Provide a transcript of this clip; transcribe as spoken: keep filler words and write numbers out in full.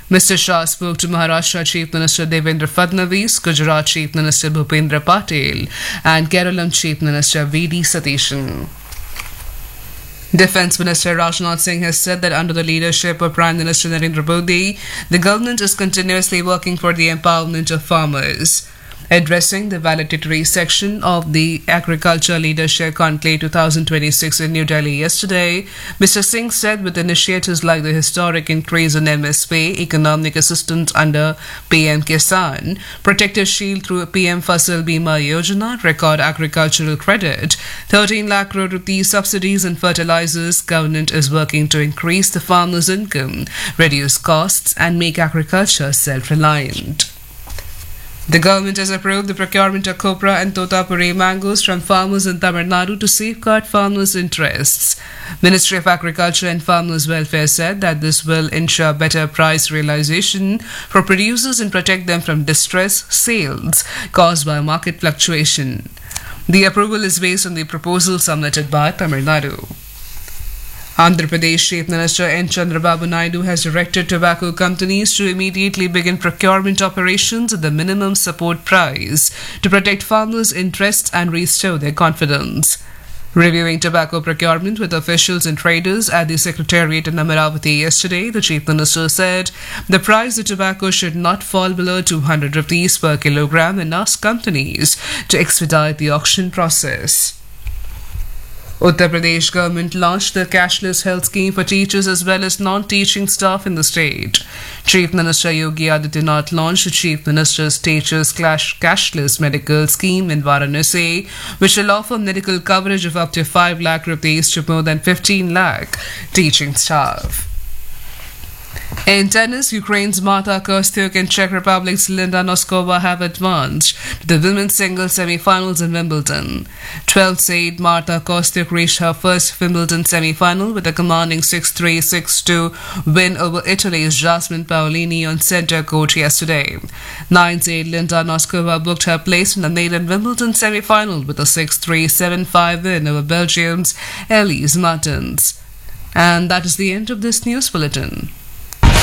Mister Shah spoke to Maharashtra Chief Minister Devendra Fadnavis, Gujarat Chief Minister Bhupendra Patel, and Keralam Chief Minister V D Satishan. Defence Minister Rajnath Singh has said that under the leadership of Prime Minister Narendra Modi, the government is continuously working for the empowerment of farmers. Addressing the valedictory section of the Agriculture Leadership Conclave twenty twenty-six in New Delhi yesterday, Mister Singh said with initiatives like the historic increase in M S P, economic assistance under P M Kisan, Protective Shield through P M Fasal Bima Yojana, record agricultural credit, thirteen lakh crore rupees subsidies and fertilizers, government is working to increase the farmers' income, reduce costs and make agriculture self-reliant. The government has approved the procurement of copra and totapuri mangoes from farmers in Tamil Nadu to safeguard farmers' interests. Ministry of Agriculture and Farmers' Welfare said that this will ensure better price realization for producers and protect them from distress sales caused by market fluctuation. The approval is based on the proposal submitted by Tamil Nadu. Andhra Pradesh Chief Minister N. Chandrababu Naidu has directed tobacco companies to immediately begin procurement operations at the minimum support price to protect farmers' interests and restore their confidence. Reviewing tobacco procurement with officials and traders at the Secretariat in Amaravati yesterday, the Chief Minister said the price of tobacco should not fall below two hundred rupees per kilogram and asked companies to expedite the auction process. Uttar Pradesh government launched the cashless health scheme for teachers as well as non-teaching staff in the state. Chief Minister Yogi Adityanath launched the Chief Minister's Teachers Cashless Medical Scheme in Varanasi, which will offer medical coverage of up to five lakh rupees to more than fifteen lakh teaching staff. In tennis, Ukraine's Marta Kostyuk and Czech Republic's Linda Noskova have advanced to the women's singles semi-finals in Wimbledon. twelfth seed Marta Kostyuk reached her first Wimbledon semi-final with a commanding six three six two win over Italy's Jasmine Paolini on centre court yesterday. ninth seed Linda Noskova booked her place in the maiden Wimbledon semi-final with a six three seven five win over Belgium's Elise Martens. And that is the end of this news bulletin.